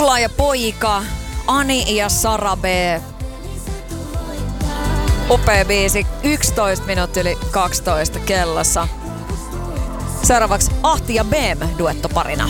Ulla ja poika, Ani ja Sara B. Upea biisi, 11 minuuttia yli 12 kellossa. Seuraavaksi Ahti ja Beem duettoparina.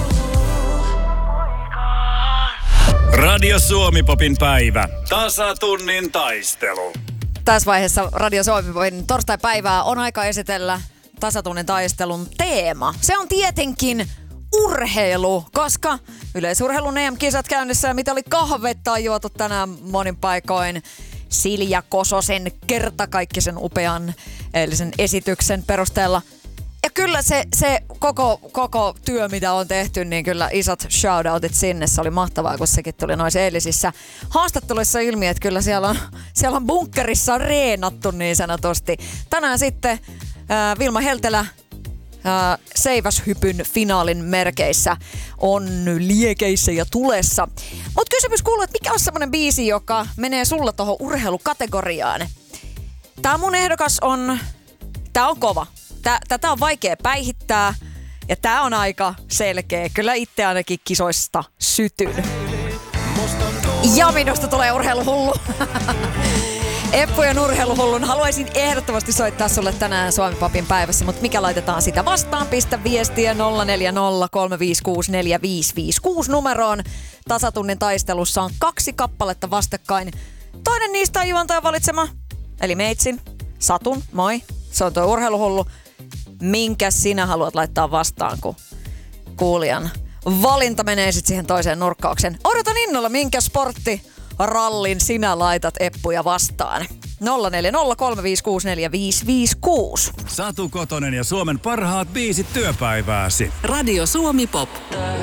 Radio Suomi-popin päivä. Tasatunnin taistelu. Tässä vaiheessa Radio Suomi-popin torstai-päivää on aika esitellä tasatunnin taistelun teema. Se on tietenkin urheilu, koska yleisurheilun EM-kisat käynnissä ja mitä oli kahvetta juotu tänään monin paikoin. Silja Kososen kertakaikkisen upean eilisen esityksen perusteella. Ja kyllä se koko työ, mitä on tehty, niin kyllä isot shoutoutit sinne. Se oli mahtavaa, kun sekin tuli noissa eilisissä haastatteluissa ilmi, että kyllä siellä on bunkkerissa reenattu niin sanotusti. Tänään sitten Vilma Heltelä seiväshypyn finaalin merkeissä on liekeissä ja tulessa. Mut kysymys kuuluu, että mikä on semmonen biisi, joka menee sulla tohon urheilukategoriaan? Tää mun ehdokas on kova. Tätä on vaikea päihittää ja tää on aika selkeä. Kyllä itse ainakin kisoista sytyn. Ja minusta tulee urheiluhullu. Eppujen urheiluhullun haluaisin ehdottomasti soittaa sulle tänään Suomi-popin päivässä, mutta mikä laitetaan sitä vastaan? Pistä viestiä 040 356 4556 numeroon. Tasatunnin taistelussa on 2 kappaletta vastakkain. Toinen niistä on juontajan valitsema, eli meitsin, Satun, moi. Se on tuo urheiluhullu. Minkä sinä haluat laittaa vastaan, kun kuulijan valinta menee sitten siihen toiseen nurkkaukseen? Odotan innolla, minkä sporttirallin sinä laitat Eppuja vastaan. 040 356 4556. Satu Kotonen ja Suomen parhaat biisit työpäivääsi. Radio Suomi Pop.